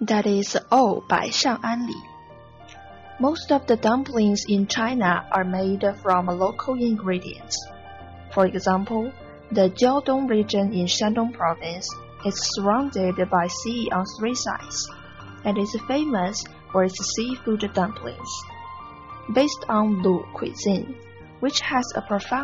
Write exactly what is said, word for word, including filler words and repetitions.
That is all by Shang Anli. Most of the dumplings in China are made from local ingredients. For example, the Jiaodong region in Shandong province is surrounded by sea on three sides, and is famous for its seafood dumplings. Based on Lu cuisine, which has a profound